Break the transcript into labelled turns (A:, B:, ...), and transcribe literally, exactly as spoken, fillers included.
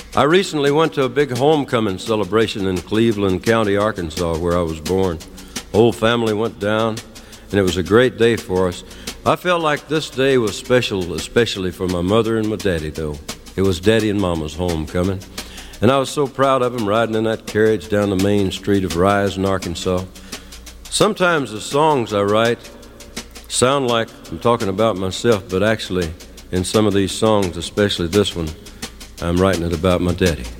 A: I recently went to a big homecoming celebration in Cleveland County, Arkansas, where I was born. Whole family went down, and it was a great day for us. I felt like this day was special, especially for my mother and my daddy, though. It was Daddy and Mama's homecoming, and I was so proud of them riding in that carriage down the main street of Rising, Arkansas. Sometimes the songs I write sound like I'm talking about myself, but actually, in some of these songs, especially this one, I'm writing it about my daddy.